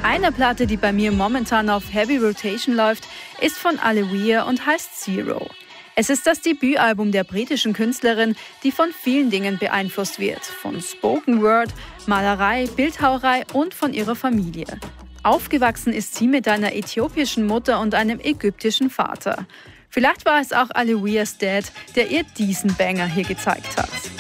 Eine Platte, die bei mir momentan auf Heavy Rotation läuft, ist von Aaliyah und heißt Zero. Es ist das Debütalbum der britischen Künstlerin, die von vielen Dingen beeinflusst wird. Von Spoken Word, Malerei, Bildhauerei und von ihrer Familie. Aufgewachsen ist sie mit einer äthiopischen Mutter und einem ägyptischen Vater. Vielleicht war es auch Aaliyahs Dad, der ihr diesen Banger hier gezeigt hat.